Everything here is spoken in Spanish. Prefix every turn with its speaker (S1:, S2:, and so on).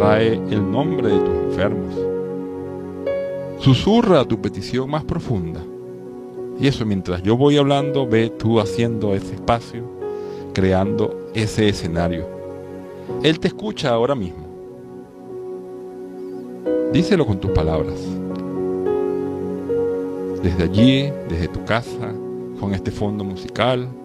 S1: trae el nombre de tus enfermos. Susurra tu petición más profunda. Y eso, mientras yo voy hablando, ve tú haciendo ese espacio, creando ese escenario. Él te escucha ahora mismo. Díselo con tus palabras. Desde allí, desde tu casa, con este fondo musical,